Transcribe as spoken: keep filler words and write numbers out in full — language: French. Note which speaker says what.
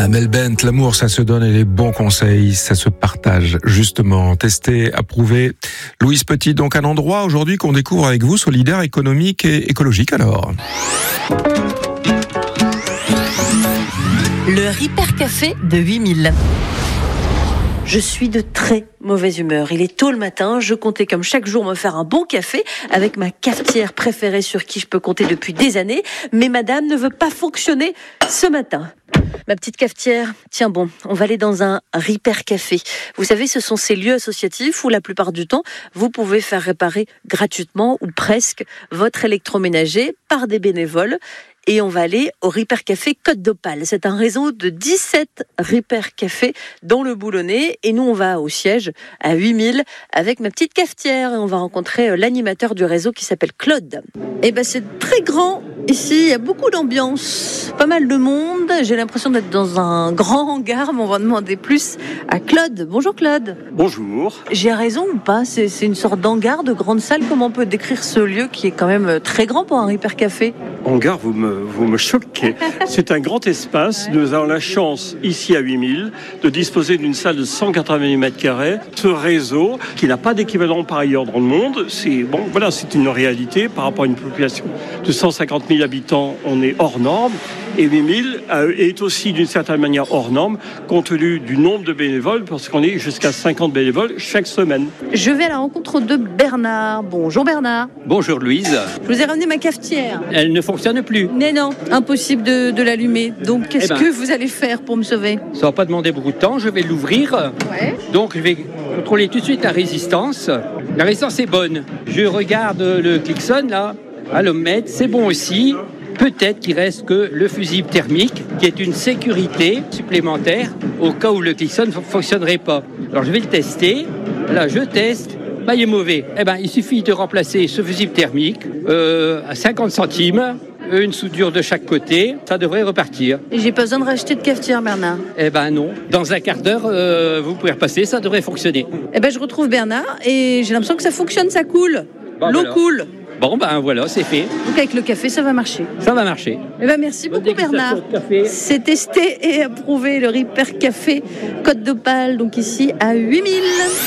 Speaker 1: Mel Bent, l'amour, ça se donne et les bons conseils, ça se partage. Justement, testé, approuvé. Louise Petit, donc un endroit aujourd'hui qu'on découvre avec vous, solidaire, économique et écologique alors.
Speaker 2: Le Ripper Café de huit mille. Je suis de très mauvaise humeur. Il est tôt le matin, je comptais comme chaque jour me faire un bon café avec ma cafetière préférée sur qui je peux compter depuis des années, mais madame ne veut pas fonctionner ce matin. Ma petite cafetière, tiens bon, on va aller dans un Ripper Café. Vous savez, ce sont ces lieux associatifs où la plupart du temps, vous pouvez faire réparer gratuitement ou presque votre électroménager par des bénévoles. Et on va aller au Ripper Café Côte d'Opale. C'est un réseau de dix-sept Ripper Café dans le Boulonnais. Et nous, on va au siège à huit mille avec ma petite cafetière. Et on va rencontrer l'animateur du réseau qui s'appelle Claude. Et ben, c'est très grand ici. Il y a beaucoup d'ambiance, pas mal de monde. J'ai l'impression d'être dans un grand hangar, mais on va demander plus à Claude. Bonjour Claude.
Speaker 3: Bonjour.
Speaker 2: J'ai raison ou pas? C'est, c'est une sorte d'hangar, de grande salle. Comment on peut décrire ce lieu qui est quand même très grand pour un Ripper Café?
Speaker 3: Hangar, vous me, vous me choquez. C'est un grand espace. Nous avons la chance, ici à huit mille, de disposer d'une salle de cent quatre-vingt mètres carrés. Ce réseau, qui n'a pas d'équivalent par ailleurs dans le monde, c'est, bon, voilà, c'est une réalité par rapport à une population de cent cinquante mille habitants. On est hors norme. Et huit mille est aussi d'une certaine manière hors norme, compte tenu du nombre de bénévoles, parce qu'on est jusqu'à cinquante bénévoles chaque semaine.
Speaker 2: Je vais à la rencontre de Bernard. Bonjour Bernard.
Speaker 4: Bonjour Louise.
Speaker 2: Je vous ai ramené ma cafetière.
Speaker 4: Elle ne fonctionne plus.
Speaker 2: Mais non, impossible de, de l'allumer. Donc qu'est-ce
Speaker 4: eh ben,
Speaker 2: que vous allez faire pour me sauver?
Speaker 4: Ça va pas demander beaucoup de temps, je vais l'ouvrir.
Speaker 2: Ouais.
Speaker 4: Donc je vais contrôler tout de suite la résistance. La résistance est bonne. Je regarde le klaxon là, à l'ohmètre, c'est bon aussi. Peut-être qu'il reste que le fusible thermique, qui est une sécurité supplémentaire au cas où le klaxon ne fonctionnerait pas. Alors je vais le tester. Là, je teste. Bah, il est mauvais. Eh ben, il suffit de remplacer ce fusible thermique euh, à cinquante centimes, une soudure de chaque côté. Ça devrait repartir.
Speaker 2: Et j'ai pas besoin de racheter de cafetière, Bernard.
Speaker 4: Eh ben non. Dans un quart d'heure, euh, vous pouvez repasser. Ça devrait fonctionner.
Speaker 2: Eh ben, je retrouve Bernard et j'ai l'impression que ça fonctionne, ça coule.
Speaker 4: Bah,
Speaker 2: L'eau
Speaker 4: voilà.
Speaker 2: coule.
Speaker 4: Bon, ben voilà, c'est fait.
Speaker 2: Donc avec le café, ça va marcher.
Speaker 4: Ça va marcher.
Speaker 2: Eh ben, merci
Speaker 4: Bonne
Speaker 2: beaucoup
Speaker 4: dégustation
Speaker 2: Bernard.
Speaker 4: de café.
Speaker 2: C'est testé et approuvé le Ripper Café Côte d'Opale, donc ici à huit mille.